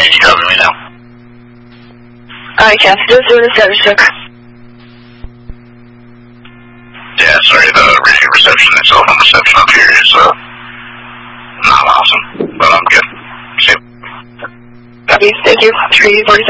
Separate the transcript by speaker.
Speaker 1: you copy me now?
Speaker 2: I can. Just doing a status check.
Speaker 1: Yeah, sorry, the radio reception and cell phone reception up here is not awesome, but I'm good. See you.
Speaker 2: Copy. Thank you. 347.